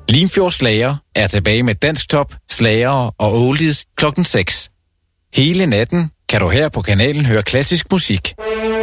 Limfjord Slager er tilbage med Dansktop, slagere og oldies klokken 6. Hele natten kan du her på kanalen høre klassisk musik.